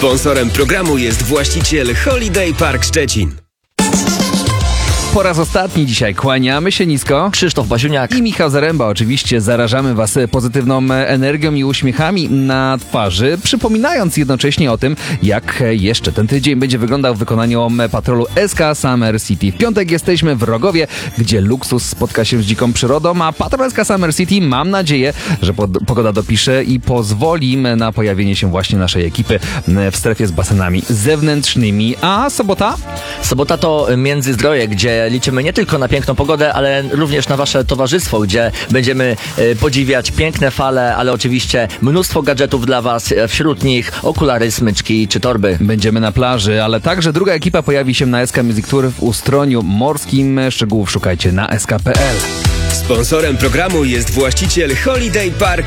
Sponsorem programu jest właściciel Holiday Park Szczecin. Po raz ostatni dzisiaj kłaniamy się nisko. Krzysztof Baziuniak I Michał Zaręba. Oczywiście zarażamy Was pozytywną energią i uśmiechami na twarzy, przypominając jednocześnie o tym, jak jeszcze ten tydzień będzie wyglądał w wykonaniu patrolu SK Summer City. W piątek jesteśmy w Rogowie, gdzie luksus spotka się z dziką przyrodą, a patrol SK Summer City, mam nadzieję, że pogoda dopisze i pozwoli na pojawienie się właśnie naszej ekipy w strefie z basenami zewnętrznymi. A sobota? Sobota to Międzyzdroje, gdzie liczymy nie tylko na piękną pogodę, ale również na Wasze towarzystwo, gdzie będziemy podziwiać piękne fale, ale oczywiście mnóstwo gadżetów dla Was, wśród nich okulary, smyczki czy torby. Będziemy na plaży, ale także druga ekipa pojawi się na SK Music Tour w Ustroniu Morskim. Szczegółów szukajcie na sk.pl. Sponsorem programu jest właściciel Holiday Park